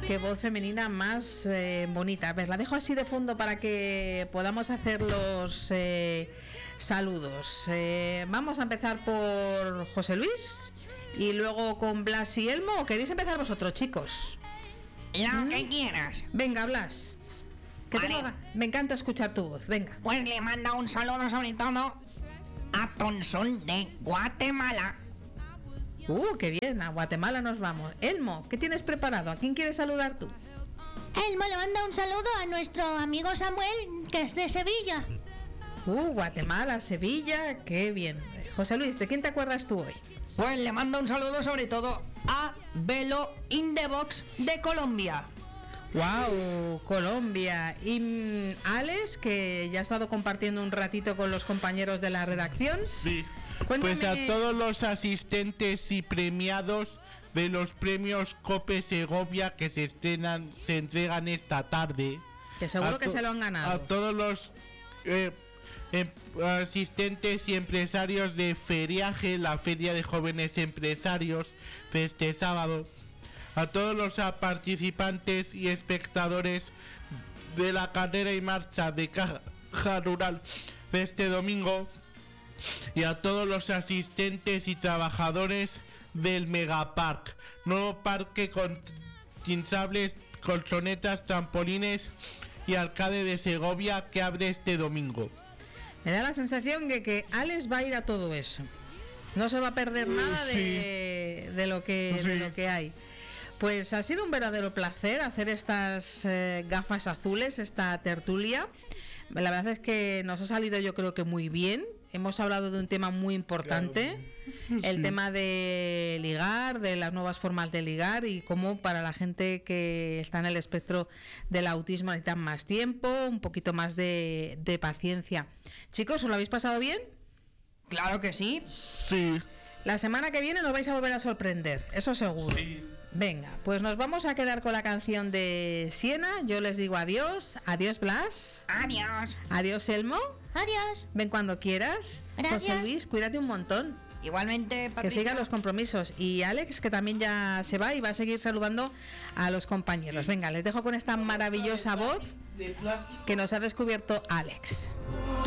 Qué voz femenina más bonita. A ver, la dejo así de fondo para que podamos hacer los saludos. Vamos a empezar por José Luis y luego con Blas y Elmo. ¿O queréis empezar vosotros, chicos? Lo que quieras. Venga, Blas. Vale. Me encanta escuchar tu voz. Venga. Pues le mando un saludo sobre todo a Tonsun de Guatemala. Qué bien, a Guatemala nos vamos. Elmo, ¿qué tienes preparado? ¿A quién quieres saludar tú? Elmo le manda un saludo a nuestro amigo Samuel, que es de Sevilla. Guatemala, Sevilla, qué bien. José Luis, ¿de quién te acuerdas tú hoy? Pues le mando un saludo sobre todo a Velo in the Box de Colombia. ¡Wow! Colombia. Y Alex, que ya ha estado compartiendo un ratito con los compañeros de la redacción. Sí. Cuéntame. Pues a todos los asistentes y premiados de los premios COPE Segovia que se entregan esta tarde. Que seguro que se lo han ganado. A todos los asistentes y empresarios de Feriaje, la Feria de Jóvenes Empresarios, de este sábado. A todos los participantes y espectadores de la carrera y marcha de Caja Rural de este domingo. Y a todos los asistentes y trabajadores del Megapark, nuevo parque con tinsables, colchonetas, trampolines y arcade de Segovia que abre este domingo. Me da la sensación de que Alex va a ir a todo eso. No se va a perder nada de lo que hay. Pues ha sido un verdadero placer hacer estas gafas azules, esta tertulia. La verdad es que nos ha salido, yo creo que muy bien. Hemos hablado de un tema muy importante, claro. El tema de ligar, de las nuevas formas de ligar y cómo para la gente que está en el espectro del autismo necesitan más tiempo, un poquito más de paciencia. Chicos, ¿os lo habéis pasado bien? Claro que sí. Sí. La semana que viene nos vais a volver a sorprender, eso seguro. Sí. Venga, pues nos vamos a quedar con la canción de Siena. Yo les digo adiós. Adiós, Blas. Adiós. Adiós, Elmo. Adiós. Ven cuando quieras. Gracias. José Luis, cuídate un montón. Igualmente, Patricia. Que sigan los compromisos. Y Alex, que también ya se va y va a seguir saludando a los compañeros. Venga, les dejo con esta maravillosa voz que nos ha descubierto Alex.